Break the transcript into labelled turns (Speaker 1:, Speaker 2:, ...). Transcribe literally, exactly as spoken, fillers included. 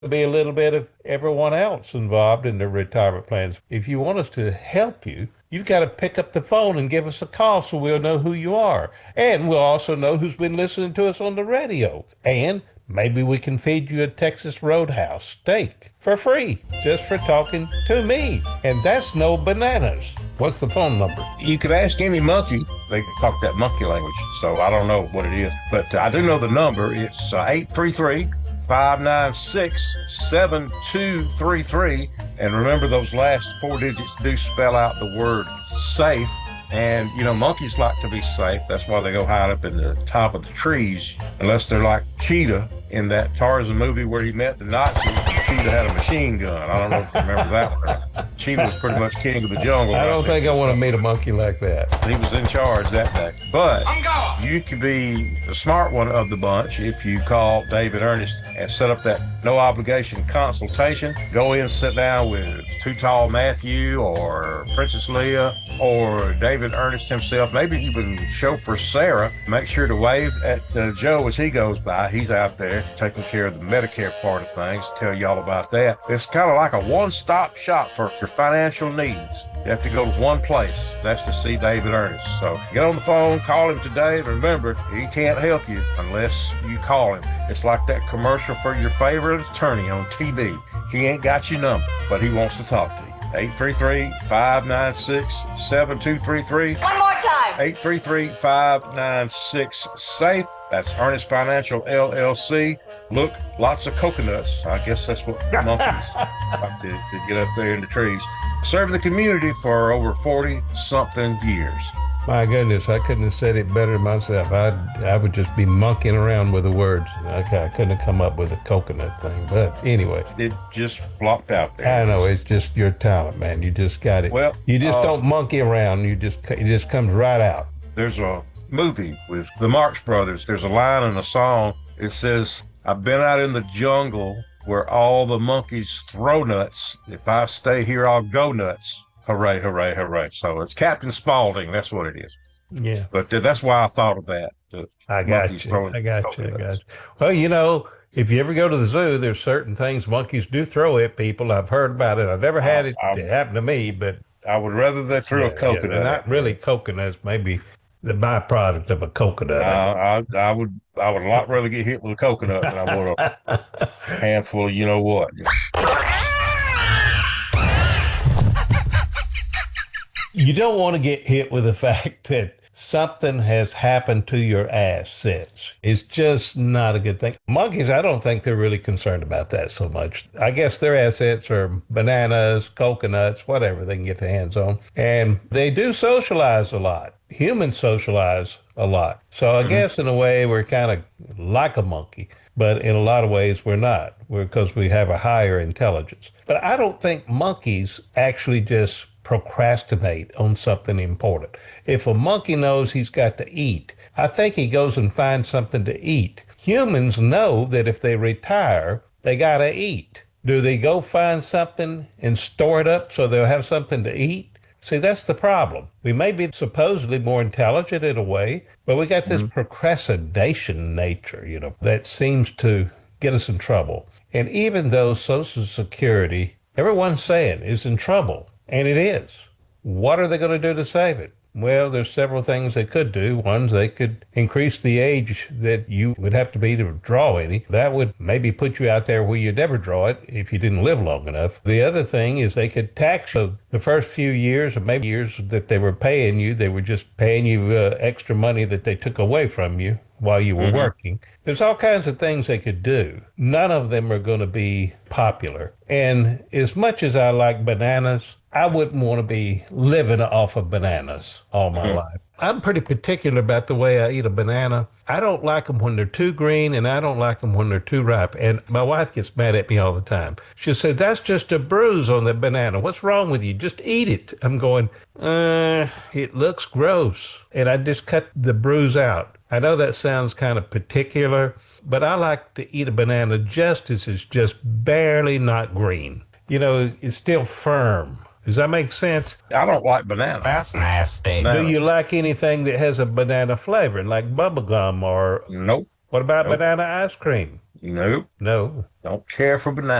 Speaker 1: be a little bit of everyone else involved in their retirement plans. If you want us to help you, you've got to pick up the phone and give us a call so we'll know who you are. And we'll also know who's been listening to us on the radio. And maybe we can feed you a Texas Roadhouse steak for free just for talking to me. And that's no bananas. What's the phone number?
Speaker 2: You could ask any monkey. They talk that monkey language, so I don't know what it is. But uh, I do know the number. It's uh, eight three three, five nine six, seven two three three. And remember, those last four digits do spell out the word safe. And, you know, monkeys like to be safe. That's why they go hide up in the top of the trees, unless they're like Cheetah in that Tarzan movie where he met the Nazis. Cheetah had a machine gun. I don't know if you remember that one. Cheetah was pretty much king of the jungle.
Speaker 1: I don't think I want to meet a monkey like that.
Speaker 2: He was in charge that day. But you could be the smart one of the bunch if you call David Ernest and set up that no obligation consultation. Go in, sit down with Too Tall Matthew or Princess Leia or David Ernest himself. Maybe even chauffeur Sarah. Make sure to wave at uh, Joe as he goes by. He's out there taking care of the Medicare part of things. Tell you all about that. It's kind of like a one-stop shop for your financial needs. You have to go to one place. That's to see David Ernest. So get on the phone, call him today. And remember, he can't help you unless you call him. It's like that commercial for your favorite attorney on T V. He ain't got your number, but he wants to talk to you. eight three three, five nine six, seven two three three.
Speaker 3: One more time.
Speaker 2: eight three three, five nine six, SAFE. That's Ernest Financial, L L C. Look, lots of coconuts. I guess that's what monkeys like to, to get up there in the trees. Serving the community for over forty-something years.
Speaker 1: My goodness, I couldn't have said it better myself. I I would just be monkeying around with the words. I, I couldn't have come up with a coconut thing. But anyway.
Speaker 2: It just blocked out there.
Speaker 1: I know, it's just your talent, man. You just got it.
Speaker 2: Well,
Speaker 1: you just
Speaker 2: uh,
Speaker 1: don't monkey around. You just It just comes right out.
Speaker 2: There's a movie with the Marx Brothers. There's a line in a song. It says, I've been out in the jungle where all the monkeys throw nuts. If I stay here, I'll go nuts. Hooray, hooray, hooray. So it's Captain Spaulding. That's what it is.
Speaker 1: Yeah.
Speaker 2: But uh, that's why I thought of that.
Speaker 1: I got you. I got you. I got you. Well, you know, if you ever go to the zoo, there's certain things monkeys do throw at people. I've heard about it. I've never had it
Speaker 2: I, I,
Speaker 1: happen to me, but
Speaker 2: I would rather they threw
Speaker 1: yeah,
Speaker 2: a coconut.
Speaker 1: Yeah, not really coconuts, maybe the byproduct of a coconut.
Speaker 2: Uh, I, I would I would a lot rather get hit with a coconut than I would a handful of you know what.
Speaker 1: You don't want to get hit with the fact that something has happened to your assets. It's just not a good thing. Monkeys, I don't think they're really concerned about that so much. I guess their assets are bananas, coconuts, whatever they can get their hands on. And they do socialize a lot. Humans socialize a lot. So I mm-hmm. guess in a way we're kind of like a monkey, but in a lot of ways we're not. We're because we have a higher intelligence. But I don't think monkeys actually just procrastinate on something important. If a monkey knows he's got to eat, I think he goes and finds something to eat. Humans know that if they retire, they got to eat. Do they go find something and store it up so they'll have something to eat? See, that's the problem. We may be supposedly more intelligent in a way, but we got this mm-hmm. procrastination nature, you know, that seems to get us in trouble. And even though Social Security, everyone's saying, is in trouble, and it is. What are they going to do to save it? Well, there's several things they could do. One, they could increase the age that you would have to be to draw any. That would maybe put you out there where you'd never draw it if you didn't live long enough. The other thing is they could tax you the first few years or maybe years that they were paying you. They were just paying you uh, extra money that they took away from you while you were mm-hmm. working. There's all kinds of things they could do. None of them are going to be popular. And as much as I like bananas, I wouldn't want to be living off of bananas all my mm-hmm. life. I'm pretty particular about the way I eat a banana. I don't like them when they're too green, and I don't like them when they're too ripe. And my wife gets mad at me all the time. She'll say, that's just a bruise on the banana. What's wrong with you? Just eat it. I'm going, uh, it looks gross. And I just cut the bruise out. I know that sounds kind of particular, but I like to eat a banana just as it's just barely not green. You know, it's still firm. Does that make sense?
Speaker 2: I don't like banana.
Speaker 4: That's nasty.
Speaker 1: Do you like anything that has a banana flavor, like bubble gum or...
Speaker 2: Nope.
Speaker 1: What about
Speaker 2: nope.
Speaker 1: banana ice cream?
Speaker 2: Nope.
Speaker 1: No.
Speaker 2: Don't care for bananas.